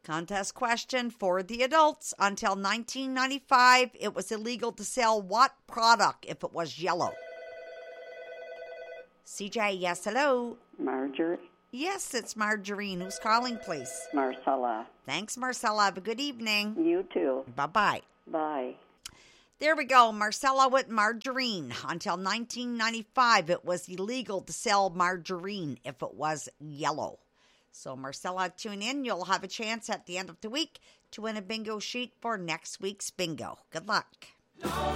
Contest question for the adults. Until 1995, it was illegal to sell what product if it was yellow? CJ, yes, hello. Marjorie. Yes, it's Margarine. Who's calling, please? Marcella. Thanks, Marcella. Have a good evening. You too. Bye-bye. Bye. There we go. Marcella with margarine. Until 1995, it was illegal to sell margarine if it was yellow. So, Marcella, tune in. You'll have a chance at the end of the week to win a bingo sheet for next week's bingo. Good luck.